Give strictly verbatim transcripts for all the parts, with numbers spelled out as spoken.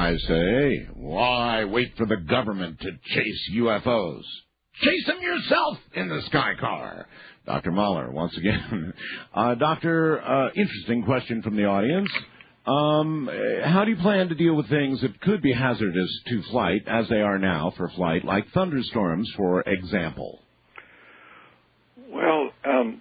I say, why wait for the government to chase U F Os? Chase them yourself in the Sky Car. Doctor Mahler, once again. Uh, doctor, uh, interesting question from the audience. Um, how do you plan to deal with things that could be hazardous to flight, as they are now for flight, like thunderstorms, for example? Well, um,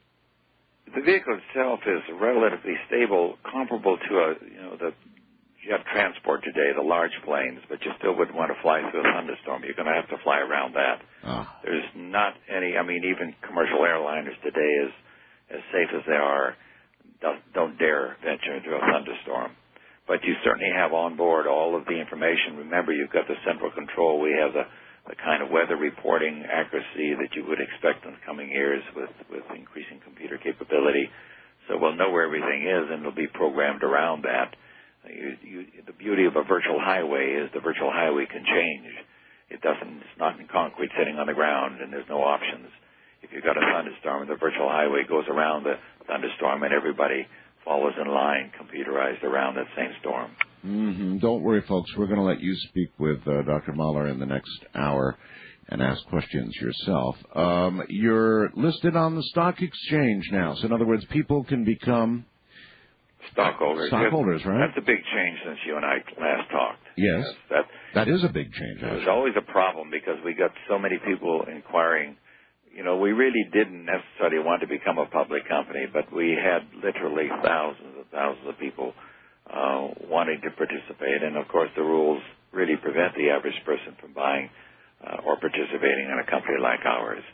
the vehicle itself is relatively stable, comparable to a, you know, the jet transport today, the large planes, but you still wouldn't want to fly through a thunderstorm. You're going to have to fly around that. Oh. There's not any, I mean, even commercial airliners today, as, as safe as they are, don't, don't dare venture into a thunderstorm. But you certainly have on board all of the information. Remember, you've got the central control. We have the, the kind of weather reporting accuracy that you would expect in the coming years with, with increasing computer capability. So we'll know where everything is, and it'll be programmed around that. You, you, the beauty of a virtual highway is the virtual highway can change. It doesn't, it's not in concrete sitting on the ground, and there's no options. If you've got a thunderstorm, the virtual highway goes around the thunderstorm, and everybody follows in line, computerized around that same storm. Mm-hmm. Don't worry, folks. We're going to let you speak with uh, Doctor Mahler in the next hour and ask questions yourself. Um, you're listed on the stock exchange now. So, in other words, people can become stockholders. Stockholders, right? That's a big change since you and I last talked. Yes. Yes, that, that is a big change, actually. It was always a problem because we got so many people inquiring. You know, we really didn't necessarily want to become a public company, but we had literally thousands and thousands of people uh, wanting to participate. And, of course, the rules really prevent the average person from buying uh, or participating in a company like ours.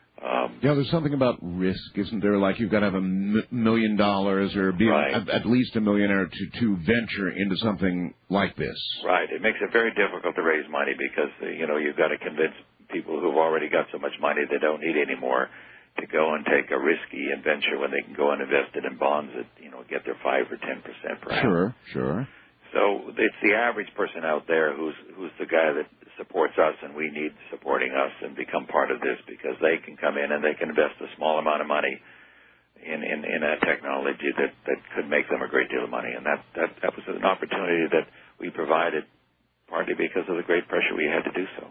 Um, yeah, there's something about risk, isn't there? Like you've got to have a m- million dollars or be right. at, at least a millionaire to, to venture into something like this. Right. It makes it very difficult to raise money because, uh, you know, you've got to convince people who've already got so much money they don't need any more to go and take a risky venture when they can go and invest it in bonds that, you know, get their five or ten percent per annum. Sure, sure. So it's the average person out there who's who's the guy that supports us, and we need supporting us and become part of this because they can come in and they can invest a small amount of money in, in, in a technology that, that could make them a great deal of money. And that, that, that was an opportunity that we provided partly because of the great pressure we had to do so.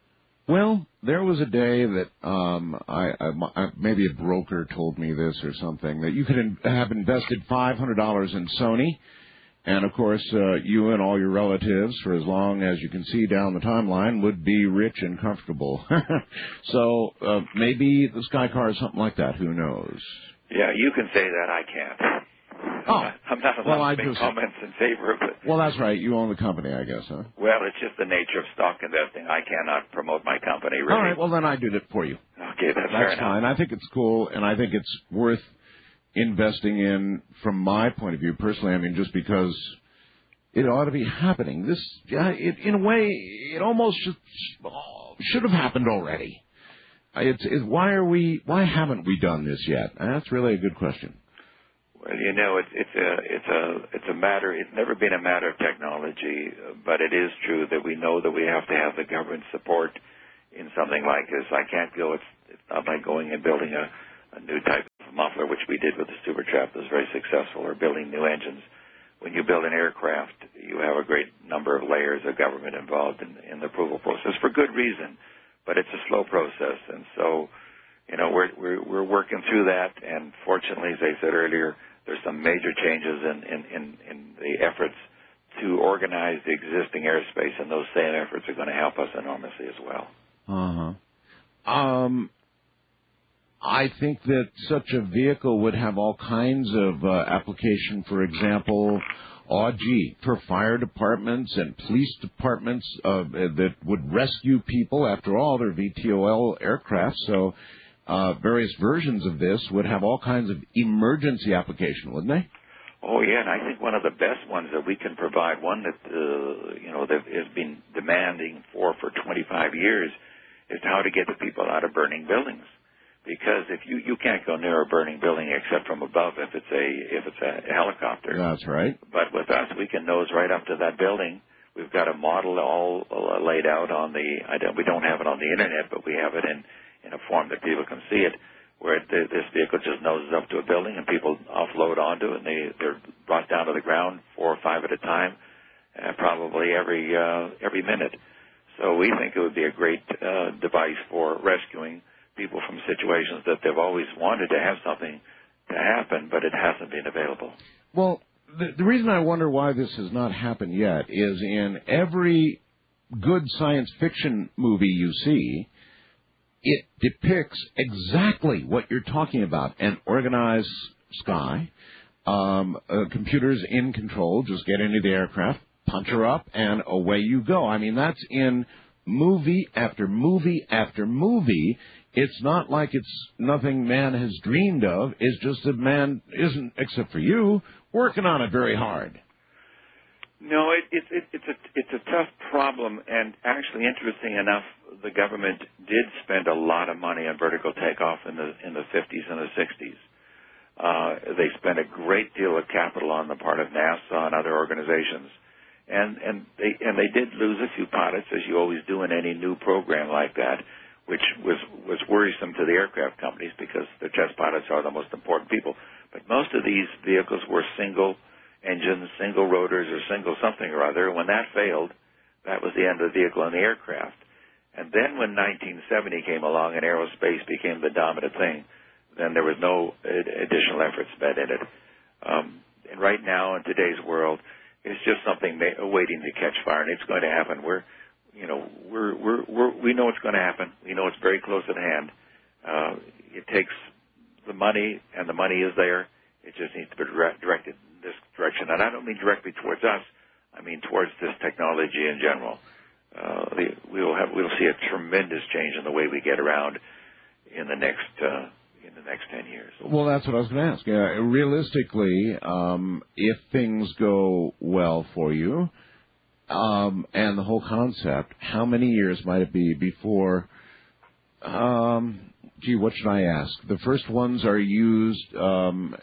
Well, there was a day that um, I, I maybe a broker told me this or something, that you could in, have invested five hundred dollars in Sony. And, of course, uh, you and all your relatives, for as long as you can see down the timeline, would be rich and comfortable. so uh, maybe the Sky Car is something like that. Who knows? Yeah, you can say that. I can't. Oh. I'm not allowed well, to I make just, comments in favor of it. Well, that's right. You own the company, I guess, huh? Well, it's just the nature of stock investing. I cannot promote my company, really. All right, well, then I did it for you. Okay, that's, that's fair enough. fine. I think it's cool, and I think it's worth investing in from my point of view personally. I mean, just because it ought to be happening. This, it, in a way, it almost should, should have happened already. It's, it's why are we? Why haven't we done this yet? That's really a good question. Well, you know, it's it's a it's a it's a matter. It's never been a matter of technology, but it is true that we know that we have to have the government support in something like this. I can't go. It's, it's not like going and building a, a new type of muffler, which we did with the Supertrap. That was very successful, or building new engines. When you build an aircraft, you have a great number of layers of government involved in, in the approval process for good reason, but it's a slow process, and so, you know, we're we're, we're working through that. And fortunately, as I said earlier, there's some major changes in, in, in, in the efforts to organize the existing airspace, and those same efforts are going to help us enormously as well. Uh-huh. Um, I think that such a vehicle would have all kinds of uh, application, for example, oh, gee, for fire departments and police departments uh, that would rescue people. After all, they're V T O L aircraft, so Uh, various versions of this would have all kinds of emergency application, wouldn't they? Oh, yeah, and I think one of the best ones that we can provide, one that, uh, you know, that has been demanding for for twenty-five years, is how to get the people out of burning buildings. Because if you, you can't go near a burning building except from above if it's a if it's a helicopter. That's right. But with us, we can nose right up to that building. We've got a model all uh, laid out on the, I don't, we don't have it on the Internet, but we have it in in a form that people can see it, where it, this vehicle just noses up to a building and people offload onto it, and they, they're brought down to the ground four or five at a time, uh, probably every uh, every minute. So we think it would be a great uh, device for rescuing people from situations that they've always wanted to have something to happen, but it hasn't been available. Well, the, the reason I wonder why this has not happened yet is in every good science fiction movie you see, it depicts exactly what you're talking about, an organized sky, um, uh, computers in control, just get into the aircraft, punch her up, and away you go. I mean, that's in movie after movie after movie. It's not like it's nothing man has dreamed of. It's just that man isn't, except for you, working on it very hard. No, it, it, it, it's a it's a tough problem, and actually, interesting enough, the government did spend a lot of money on vertical takeoff in the in the fifties and the sixties. Uh, they spent a great deal of capital on the part of NASA and other organizations, and and they and they did lose a few pilots, as you always do in any new program like that, which was was worrisome to the aircraft companies because the test pilots are the most important people. But most of these vehicles were single engines, single rotors, or single something or other. When that failed, that was the end of the vehicle and the aircraft. And then when nineteen seventy came along and aerospace became the dominant thing, then there was no additional effort spent in it. Um, and right now in today's world, it's just something ma- waiting to catch fire, and it's going to happen. We're, you know, we're, we're, we're, we know it's going to happen. We know it's very close at hand. Uh, it takes the money, and the money is there. It just needs to be dire- directed this direction, and I don't mean directly towards us. I mean towards this technology in general. Uh, the, we'll have we'll see a tremendous change in the way we get around in the next uh, in the next ten years. Well, that's what I was going to ask. Uh, realistically, um, if things go well for you, um, and the whole concept, how many years might it be before? Um, Gee, what should I ask? The first ones are used um,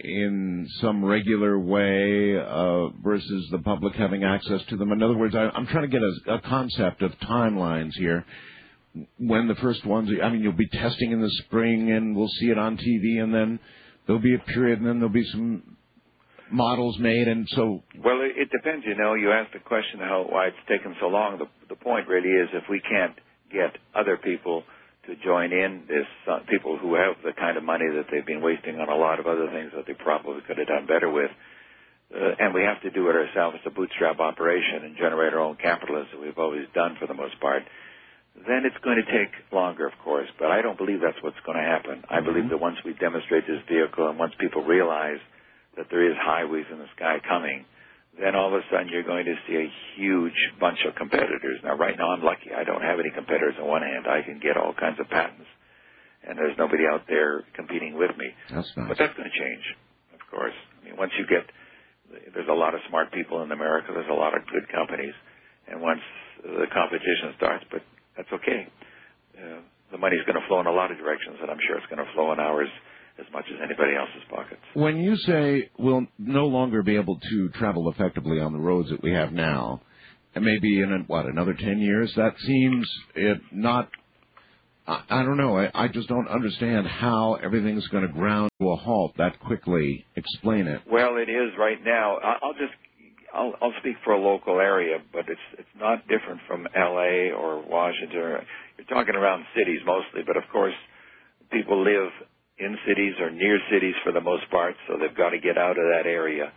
in some regular way uh, versus the public having access to them. In other words, I, I'm trying to get a, a concept of timelines here. When the first ones, I mean, you'll be testing in the spring, and we'll see it on T V, and then there'll be a period, and then there'll be some models made, and so... Well, it, it depends. You know, you asked the question how why it's taken so long. The, the point really is if we can't get other people to join in, this uh, people who have the kind of money that they've been wasting on a lot of other things that they probably could have done better with. Uh, and we have to do it ourselves. It's a bootstrap operation and generate our own capital as we've always done for the most part. Then it's going to take longer, of course, but I don't believe that's what's going to happen. I Mm-hmm. believe that once we demonstrate this vehicle and once people realize that there is highways in the sky coming, then all of a sudden you're going to see a huge bunch of competitors. Now, right now I'm lucky. I don't have any competitors on one hand. I can get all kinds of patents, and there's nobody out there competing with me. That's nice. But that's going to change, of course. I mean, once you get, there's a lot of smart people in America. There's a lot of good companies. And once the competition starts, but that's okay. Uh, the money's going to flow in a lot of directions, and I'm sure it's going to flow in ours as much as anybody else's pockets. When you say we'll no longer be able to travel effectively on the roads that we have now, and maybe in, what, another ten years, that seems it not, I, I don't know, I, I just don't understand how everything's going to ground to a halt that quickly. Explain it. Well, it is right now. I, I'll just, I'll, I'll speak for a local area, but it's it's not different from L A or Washington. You're talking around cities mostly, but of course people live in cities or near cities for the most part, so they've got to get out of that area.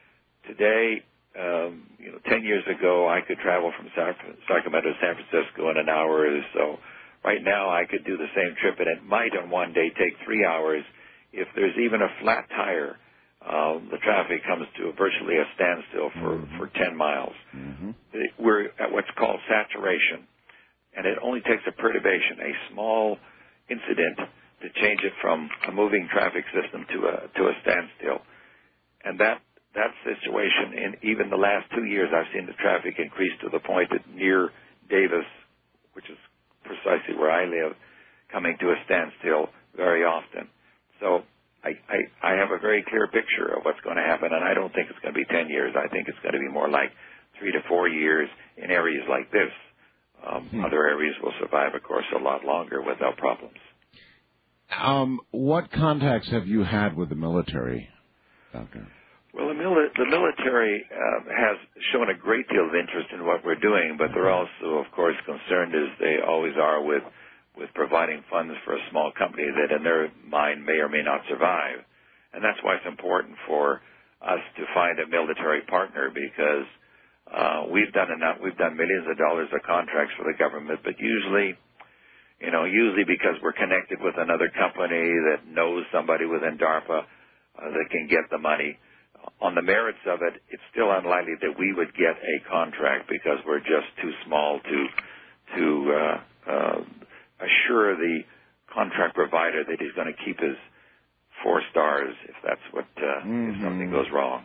Today, um, you know, ten years ago, I could travel from Sacramento to San Francisco in an hour or so. Right now, I could do the same trip, and it might on one day take three hours. If there's even a flat tire, uh, the traffic comes to virtually a standstill for, Mm-hmm. for ten miles. Mm-hmm. We're at what's called saturation, and it only takes a perturbation, a small incident, to change it from a moving traffic system to a to a standstill. And that that situation, in even the last two years, I've seen the traffic increase to the point that near Davis, which is precisely where I live, coming to a standstill very often. So I, I, I have a very clear picture of what's going to happen, and I don't think it's going to be ten years. I think it's going to be more like three to four years in areas like this. Um, hmm. Other areas will survive, of course, a lot longer without problems. Um, what contacts have you had with the military, Doctor? Well, the, mili- the military uh, has shown a great deal of interest in what we're doing, but they're also, of course, concerned, as they always are, with with providing funds for a small company that, in their mind, may or may not survive. And that's why it's important for us to find a military partner, because uh, we've done enough. We've done millions of dollars of contracts for the government, but usually, you know, usually because we're connected with another company that knows somebody within DARPA uh, that can get the money. On the merits of it, it's still unlikely that we would get a contract because we're just too small to to uh, uh, assure the contract provider that he's going to keep his four stars if that's what uh, mm-hmm. if something goes wrong.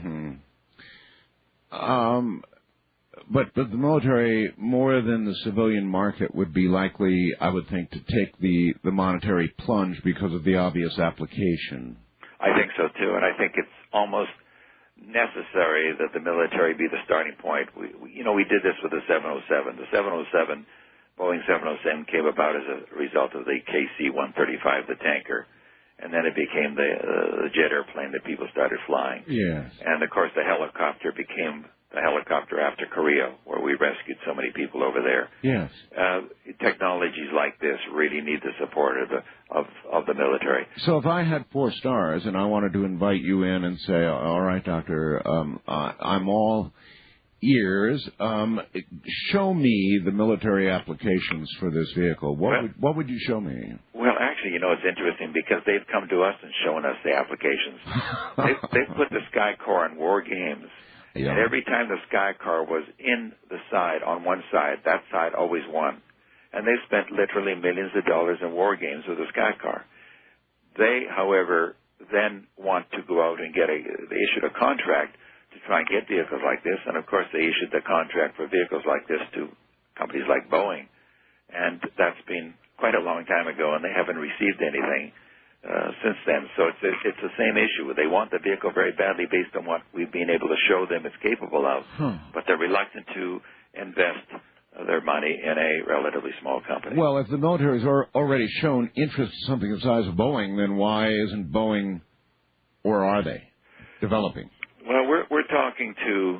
Mm-hmm. Um, but but the military, more than the civilian market, would be likely, I would think, to take the, the monetary plunge because of the obvious application. I think so too, and I think it's almost necessary that the military be the starting point. We, we you know, we did this with the seven oh seven. The seven oh seven. Boeing seven oh seven came about as a result of the K C one thirty-five, the tanker, and then it became the, uh, the jet airplane that people started flying. Yes. And, of course, the helicopter became the helicopter after Korea, where we rescued so many people over there. Yes. Uh, technologies like this really need the support of the, of, of the military. So if I had four stars and I wanted to invite you in and say, all right, Doctor, um, uh, I'm all ears, um, show me the military applications for this vehicle. What, well, would, what would you show me? Well, actually, you know, it's interesting because they've come to us and shown us the applications. they've, they've put the Skycar in war games. Yeah. And every time the Skycar was in the side, on one side, that side always won. And they spent literally millions of dollars in war games with the Skycar. They, however, then want to go out and get a, they issued a contract to try and get vehicles like this, and of course they issued the contract for vehicles like this to companies like Boeing, and that's been quite a long time ago, and they haven't received anything uh, since then. So it's it's the same issue. They want the vehicle very badly based on what we've been able to show them it's capable of, huh. but they're reluctant to invest their money in a relatively small company. Well, if the military has already shown interest in something the size of Boeing, then why isn't Boeing, or are they, developing? Well, we're we're talking to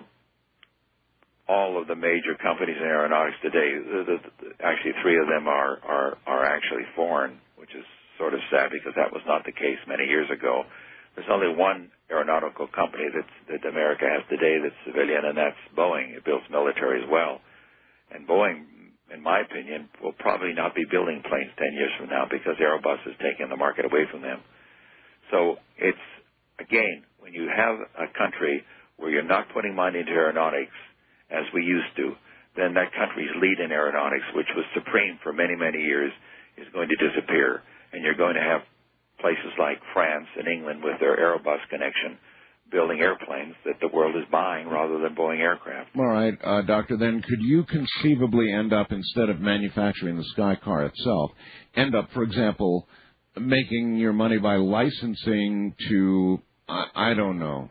all of the major companies in aeronautics today. The, the, the, actually, three of them are, are are actually foreign, which is sort of sad because that was not the case many years ago. There's only one aeronautical company that's, that America has today that's civilian, and that's Boeing. It builds military as well. And Boeing, in my opinion, will probably not be building planes ten years from now because Airbus has taken the market away from them. So it's, again, when you have a country where you're not putting money into aeronautics as we used to, then that country's lead in aeronautics, which was supreme for many, many years, is going to disappear. And you're going to have places like France and England with their Airbus connection building airplanes that the world is buying rather than Boeing aircraft. All right, uh, Doctor, then could you conceivably end up, instead of manufacturing the Skycar itself, end up, for example, making your money by licensing to, I, I don't know,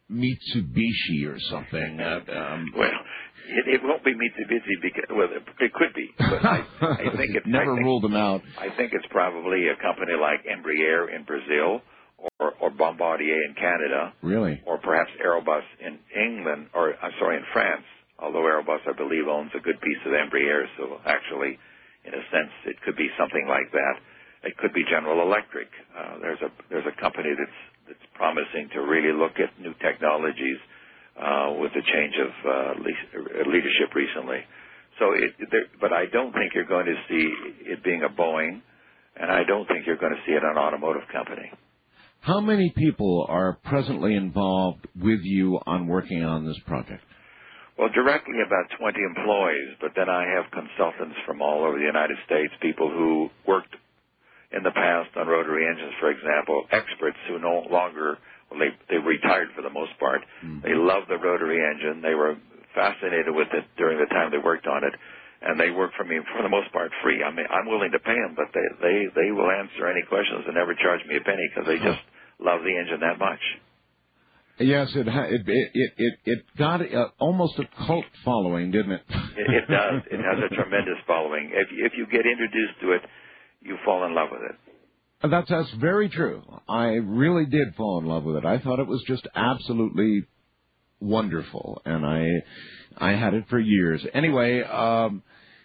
Mitsubishi or something? Uh, um, well, it, it won't be Mitsubishi because, well, it, it could be, but I, I think it's never I think, ruled them out. I think it's probably a company like Embraer in Brazil, or, or Bombardier in Canada, really, or perhaps Airbus in England, or I'm sorry, in France. Although Airbus, I believe, owns a good piece of Embraer, so actually, in a sense, it could be something like that. It could be General Electric. Uh, there's a there's a company that's that's promising to really look at new technologies uh, with the change of uh, le- leadership recently. So, it, there, but I don't think you're going to see it being a Boeing, and I don't think you're going to see it an automotive company. How many people are presently involved with you on working on this project? Well, directly about twenty employees, but then I have consultants from all over the United States, people who worked in the past on rotary engines, for example, experts who no longer, well, they, they retired for the most part. Mm-hmm. They love the rotary engine. They were fascinated with it during the time they worked on it, and they work for me, for the most part, free. I mean, I'm willing to pay them, but they, they, they will answer any questions and never charge me a penny because they just love the engine that much. Yes, it it it it, it got a, almost a cult following, didn't it? it? It does. It has a tremendous following. If if you get introduced to it, you fall in love with it. That's, that's very true. I really did fall in love with it. I thought it was just absolutely wonderful, and I I had it for years. Anyway, um,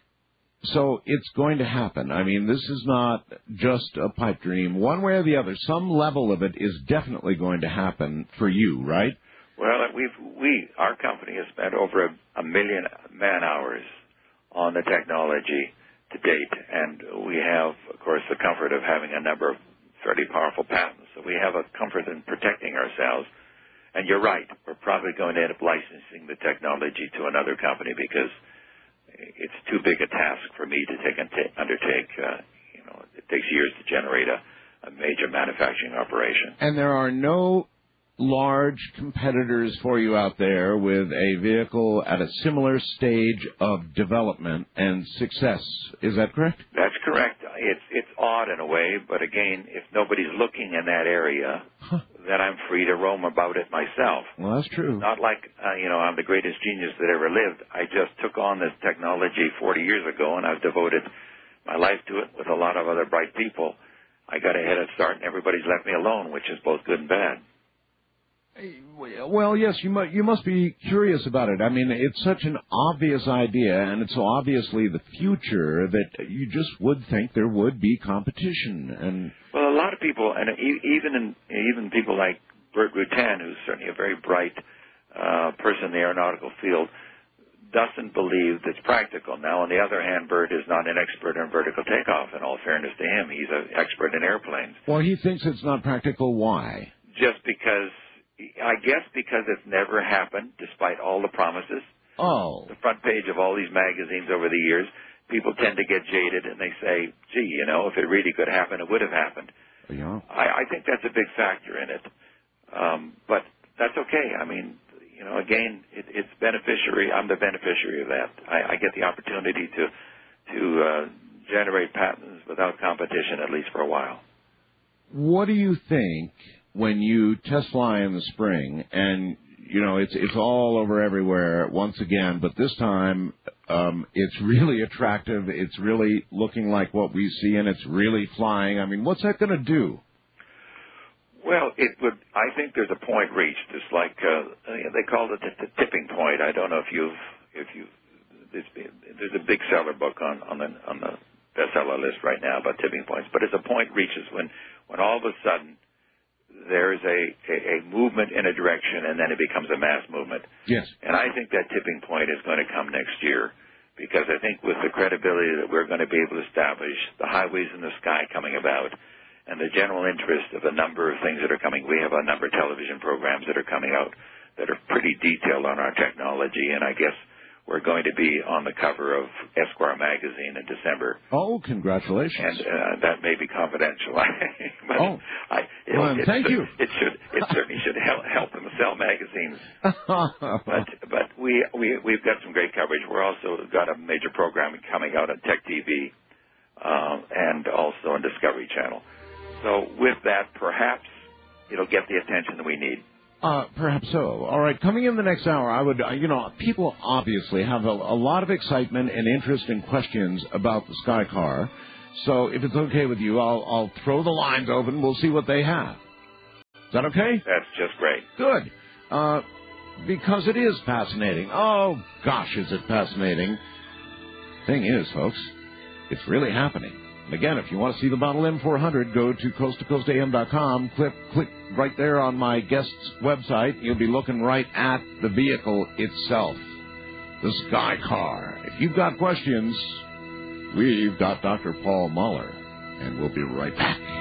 so it's going to happen. I mean, this is not just a pipe dream. One way or the other, some level of it is definitely going to happen for you, right? Well, we've we our company has spent over a, a million man hours on the technology to date, and we have, of course, the comfort of having a number of fairly powerful patents. So we have a comfort in protecting ourselves. And you're right, we're probably going to end up licensing the technology to another company because it's too big a task for me to take and t- undertake. Uh, you know, it takes years to generate a, a major manufacturing operation. And there are no large competitors for you out there with a vehicle at a similar stage of development and success. Is that correct? That's correct. It's it's odd in a way, but again, if nobody's looking in that area, huh. then I'm free to roam about it myself. Well, that's true. Not like, uh, you know, I'm the greatest genius that ever lived. I just took on this technology forty years ago, and I've devoted my life to it with a lot of other bright people. I got a head start, and everybody's left me alone, which is both good and bad. Well, yes, you must, you must be curious about it. I mean, it's such an obvious idea, and it's so obviously the future that you just would think there would be competition. And well, a lot of people, and even in, even people like Bert Rutan, who's certainly a very bright uh, person in the aeronautical field, doesn't believe that's practical. Now, on the other hand, Bert is not an expert in vertical takeoff. In all fairness to him, he's an expert in airplanes. Well, he thinks it's not practical. Why? Just because. I guess because it's never happened, despite all the promises. Oh. The front page of all these magazines over the years, people tend to get jaded and they say, gee, you know, if it really could happen, it would have happened. Yeah. I, I think that's a big factor in it. Um, but that's okay. I mean, you know, again, it, it's beneficiary. I'm the beneficiary of that. I, I get the opportunity to, to uh, generate patents without competition, at least for a while. What do you think when you test fly in the spring, and, you know, it's it's all over everywhere once again, but this time um, it's really attractive, it's really looking like what we see, and it's really flying. I mean, what's that going to do? Well, it would. I think there's a point reached. It's like uh, they call it the, the tipping point. I don't know if you've if you there's, there's a big seller book on on the on the bestseller list right now about tipping points, but it's a point reaches when when all of a sudden there's a, a, a movement in a direction, and then it becomes a mass movement. Yes. And I think that tipping point is going to come next year, because I think with the credibility that we're going to be able to establish, the highways in the sky coming about, and the general interest of a number of things that are coming. We have a number of television programs that are coming out that are pretty detailed on our technology, and I guess we're going to be on the cover of Esquire magazine in December. Oh, congratulations! And uh, that may be confidential. but oh, I, it, well, it, thank it, you. It should. It certainly should help, help them sell magazines. but but we we we've got some great coverage. We're also got a major program coming out on Tech T V um, and also on Discovery Channel. So with that, perhaps it'll get the attention that we need. Uh, perhaps so. All right, coming in the next hour, I would, uh, you know, people obviously have a, a lot of excitement and interest and questions about the Sky Car. So if it's okay with you, I'll, I'll throw the lines open. We'll see what they have. Is that okay? That's just great. Good. Uh, because it is fascinating. Oh, gosh, is it fascinating. Thing is, folks, it's really happening. Again, if you want to see the Model M four hundred, go to coast to coast A M dot com. Click, click right there on my guest's website. You'll be looking right at the vehicle itself, the Sky Car. If you've got questions, we've got Doctor Paul Muller, and we'll be right back.